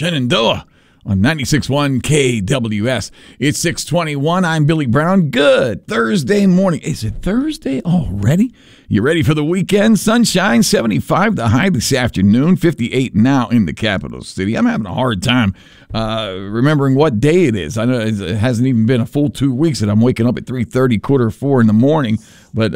Shenandoah on 96.1 KWS. It's 6:21. I'm Billy Brown. Good Thursday morning. Is it Thursday already? You ready for the weekend? Sunshine, 75 the high this afternoon, 58 now in the capital city. I'm having a hard time remembering what day it is. I know it hasn't even been a full 2 weeks and I'm waking up at 3:30, 3:45 in the morning. But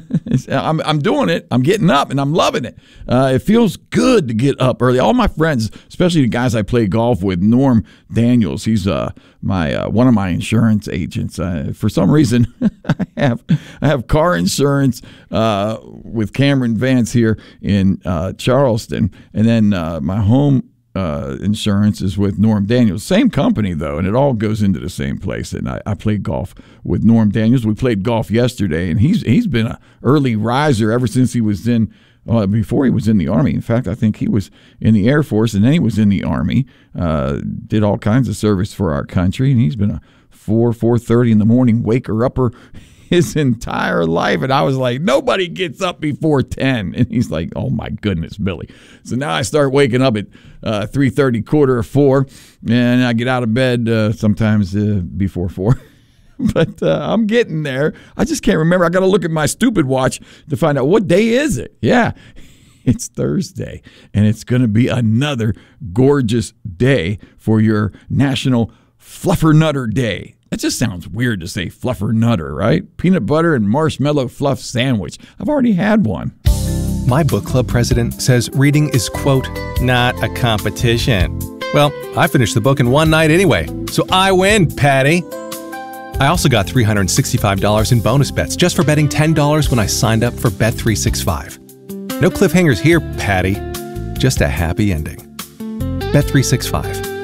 I'm doing it. I'm getting up, and I'm loving it. It feels good to get up early. All my friends, especially the guys I play golf with, Norm Daniels, he's one of my insurance agents. For some reason, I have car insurance with Cameron Vance here in Charleston, and then my home insurance is with Norm Daniels. Same company, though, and it all goes into the same place. And I played golf with Norm Daniels. We played golf yesterday, and he's been an early riser ever since he was before he was in the Army. In fact, I think he was in the Air Force, and then he was in the Army, did all kinds of service for our country, and he's been a 4:30 in the morning waker-upper his entire life. And I was like, nobody gets up before 10. And he's like, oh, my goodness, Billy. So now I start waking up at 3:30, 3:45, and I get out of bed sometimes before 4. But I'm getting there. I just can't remember. I got to look at my stupid watch to find out what day is it. Yeah, it's Thursday, and it's going to be another gorgeous day for your National Fluffernutter Day. That just sounds weird to say fluffernutter, right? Peanut butter and marshmallow fluff sandwich. I've already had one. My book club president says reading is, quote, not a competition. Well, I finished the book in one night anyway, so I win, Patty. I also got $365 in bonus bets just for betting $10 when I signed up for Bet365. No cliffhangers here, Patty. Just a happy ending. Bet365.